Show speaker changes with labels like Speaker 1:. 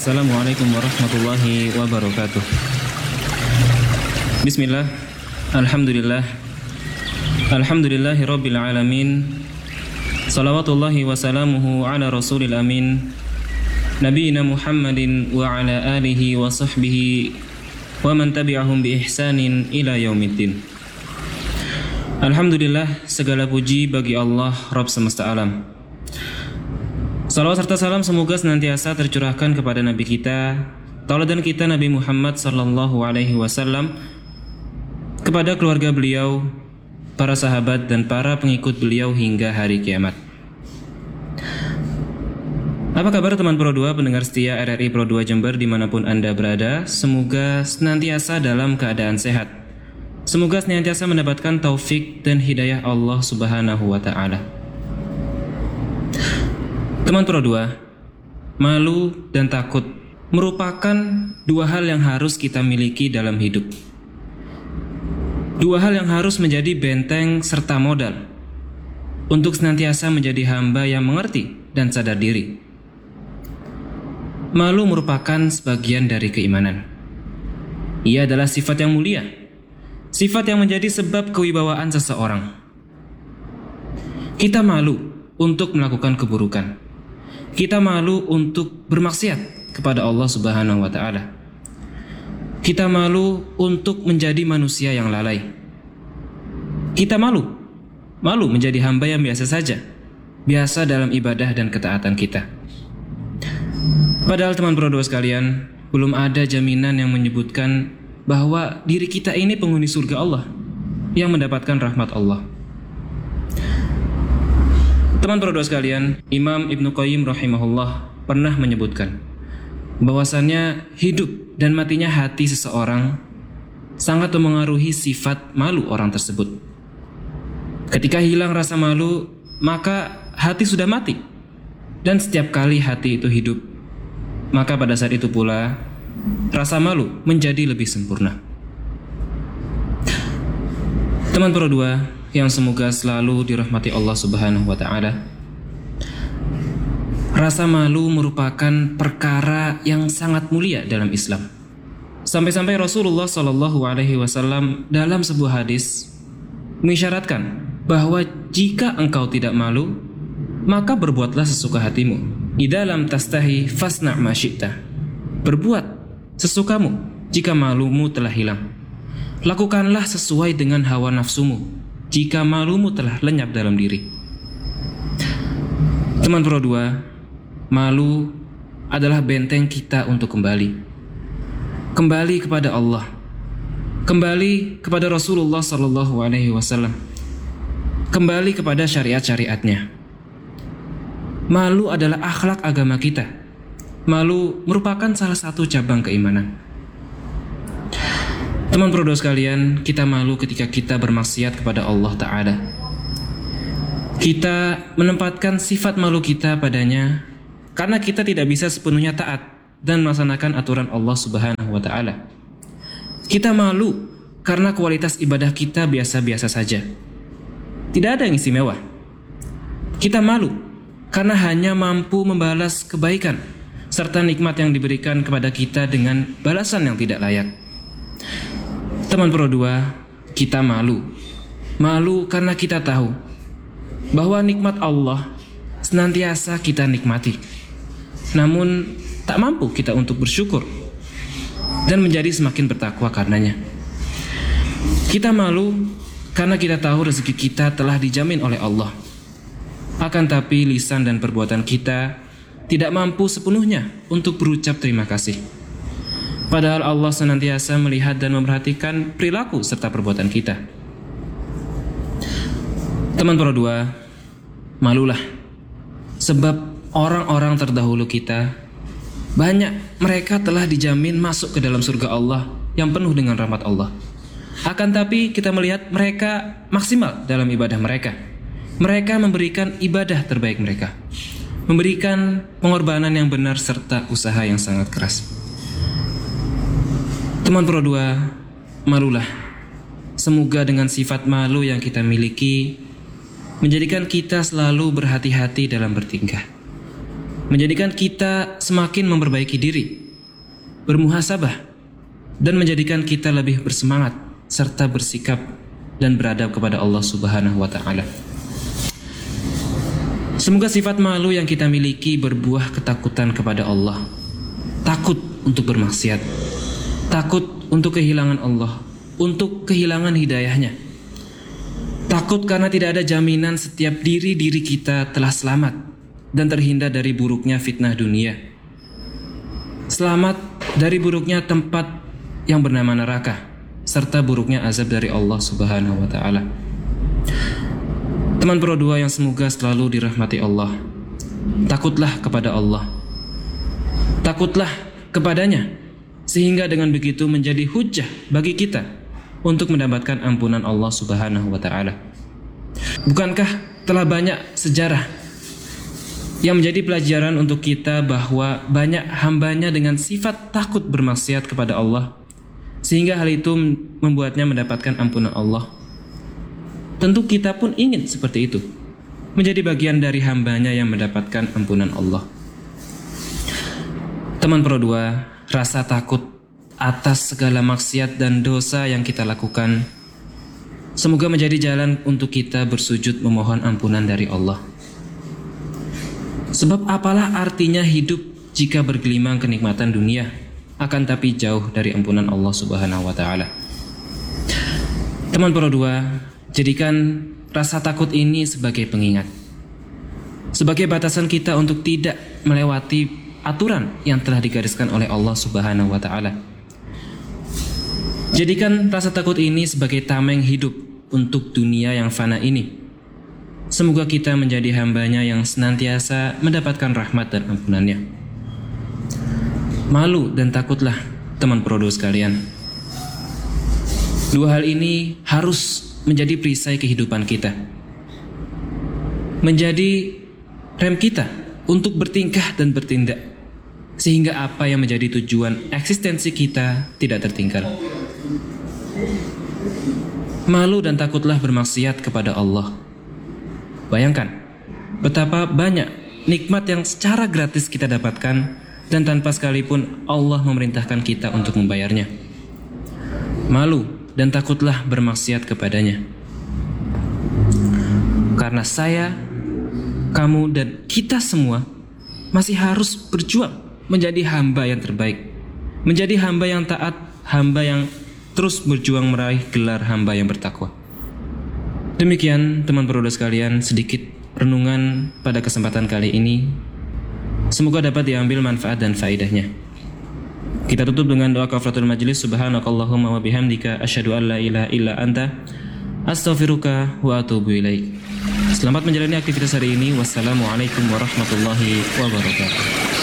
Speaker 1: Assalamualaikum warahmatullahi wabarakatuh. Bismillah. Alhamdulillah. Alhamdulillahi rabbil alamin. Salawatullahi wasalamuhu ala rasulil amin, Nabiina Muhammadin wa ala alihi wa sahbihi wa man tabi'ahum bi ihsanin ila yaumiddin. Alhamdulillah, segala puji bagi Allah Rabb semesta alam. Salawat serta salam semoga senantiasa tercurahkan kepada Nabi kita, tauladan kita Nabi Muhammad sallallahu alaihi wasallam, kepada keluarga beliau, para sahabat dan para pengikut beliau hingga hari kiamat. Apa kabar teman Pro 2, pendengar setia RRI Pro 2 Jember dimanapun Anda berada? Semoga senantiasa dalam keadaan sehat. Semoga senantiasa mendapatkan taufik dan hidayah Allah Subhanahu wa ta'ala. Teman Pro 2, malu dan takut merupakan dua hal yang harus kita miliki dalam hidup. Dua hal yang harus menjadi benteng serta modal untuk senantiasa menjadi hamba yang mengerti dan sadar diri. Malu merupakan sebagian dari keimanan. Ia adalah sifat yang mulia, sifat yang menjadi sebab kewibawaan seseorang. Kita malu untuk melakukan keburukan. Kita malu untuk bermaksiat kepada Allah Subhanahu wa ta'ala. Kita malu untuk menjadi manusia yang lalai. Kita malu menjadi hamba yang biasa saja, biasa dalam ibadah dan ketaatan kita. Padahal teman Pro 2 sekalian, belum ada jaminan yang menyebutkan bahwa diri kita ini penghuni surga Allah yang mendapatkan rahmat Allah. Teman Pro 2 sekalian, Imam Ibnu Qayyim rahimahullah pernah menyebutkan bahwasannya hidup dan matinya hati seseorang sangat memengaruhi sifat malu orang tersebut. Ketika hilang rasa malu, maka hati sudah mati. Dan setiap kali hati itu hidup, maka pada saat itu pula rasa malu menjadi lebih sempurna. Teman Pro 2 yang semoga selalu dirahmati Allah Subhanahu wa ta'ala, rasa malu merupakan perkara yang sangat mulia dalam Islam. Sampai-sampai Rasulullah sallallahu alaihi wasallam dalam sebuah hadis mengisyaratkan bahwa jika engkau tidak malu, maka berbuatlah sesuka hatimu. Idza lam tastahi fasna' ma syi'ta. Berbuat sesukamu jika malumu telah hilang. Lakukanlah sesuai dengan hawa nafsumu jika malumu telah lenyap dalam diri. Teman Pro 2, malu adalah benteng kita untuk kembali kepada Allah, kembali kepada Rasulullah sallallahu alaihi wasallam, kembali kepada syariat-syariatnya. Malu adalah akhlak agama kita. Malu merupakan salah satu cabang keimanan. Teman Pro 2 sekalian, kita malu ketika kita bermaksiat kepada Allah Ta'ala. Kita menempatkan sifat malu kita padanya karena kita tidak bisa sepenuhnya taat dan melaksanakan aturan Allah Subhanahu wa ta'ala. Kita malu karena kualitas ibadah kita biasa-biasa saja, tidak ada yang istimewa. Kita malu karena hanya mampu membalas kebaikan serta nikmat yang diberikan kepada kita dengan balasan yang tidak layak. Teman Pro 2, kita malu karena kita tahu bahwa nikmat Allah senantiasa kita nikmati, namun tak mampu kita untuk bersyukur dan menjadi semakin bertakwa karenanya. Kita malu karena kita tahu rezeki kita telah dijamin oleh Allah, akan tapi lisan dan perbuatan kita tidak mampu sepenuhnya untuk berucap terima kasih. Padahal Allah senantiasa melihat dan memperhatikan perilaku serta perbuatan kita. Teman Pro 2, malulah sebab orang-orang terdahulu kita, banyak mereka telah dijamin masuk ke dalam surga Allah yang penuh dengan rahmat Allah. Akan tapi kita melihat mereka maksimal dalam ibadah mereka. Mereka memberikan ibadah terbaik mereka, memberikan pengorbanan yang benar serta usaha yang sangat keras. Teman Pro 2, malulah. Semoga dengan sifat malu yang kita miliki menjadikan kita selalu berhati-hati dalam bertingkah. menjadikan kita semakin memperbaiki diri, bermuhasabah, dan menjadikan kita lebih bersemangat serta bersikap dan beradab kepada Allah Subhanahu wa Ta'ala. Semoga sifat malu yang kita miliki berbuah ketakutan kepada Allah, takut untuk bermaksiat, takut untuk kehilangan Allah, untuk kehilangan hidayahnya, takut karena tidak ada jaminan setiap diri kita telah selamat dan terhindar dari buruknya fitnah dunia, selamat dari buruknya tempat yang bernama neraka, serta buruknya azab dari Allah Subhanahu wa Ta'ala. Teman Pro 2 yang semoga selalu dirahmati Allah, takutlah kepada Allah, takutlah kepadanya, sehingga dengan begitu menjadi hujjah bagi kita untuk mendapatkan ampunan Allah Subhanahu wa Ta'ala. Bukankah telah banyak sejarah yang menjadi pelajaran untuk kita bahwa banyak hambanya dengan sifat takut bermaksiat kepada Allah, sehingga hal itu membuatnya mendapatkan ampunan Allah. Tentu kita pun ingin seperti itu, menjadi bagian dari hambanya yang mendapatkan ampunan Allah. Teman Pro 2, rasa takut atas segala maksiat dan dosa yang kita lakukan semoga menjadi jalan untuk kita bersujud memohon ampunan dari Allah. Sebab apalah artinya hidup jika bergelimang kenikmatan dunia, akan tapi jauh dari ampunan Allah Subhanahu wa Ta'ala. Teman Pro 2, jadikan rasa takut ini sebagai pengingat, sebagai batasan kita untuk tidak melewati aturan yang telah digariskan oleh Allah Subhanahu wa Ta'ala. Jadikan rasa takut ini sebagai tameng hidup untuk dunia yang fana ini. Semoga kita menjadi hambanya yang senantiasa mendapatkan rahmat dan ampunannya. Malu dan takutlah, teman Pro 2 sekalian. Dua hal ini harus menjadi perisai kehidupan kita, menjadi rem kita untuk bertingkah dan bertindak, sehingga apa yang menjadi tujuan eksistensi kita tidak tertinggal. Malu dan takutlah bermaksiat kepada Allah. Bayangkan betapa banyak nikmat yang secara gratis kita dapatkan dan tanpa sekalipun Allah memerintahkan kita untuk membayarnya. Malu dan takutlah bermaksiat kepadanya. Karena saya, kamu, dan kita semua masih harus berjuang menjadi hamba yang terbaik, menjadi hamba yang taat, hamba yang terus berjuang meraih gelar hamba yang bertakwa. Demikian teman Pro 2 sekalian, sedikit renungan pada kesempatan kali ini. Semoga dapat diambil manfaat dan faedahnya. Kita tutup dengan doa kafaratul majlis. Subhanakallahumma wa bihamdika asyhadu an la ilaha illa anta astaghfiruka wa atubu ilaik. Selamat menjalani aktivitas hari ini. Wassalamualaikum warahmatullahi wabarakatuh.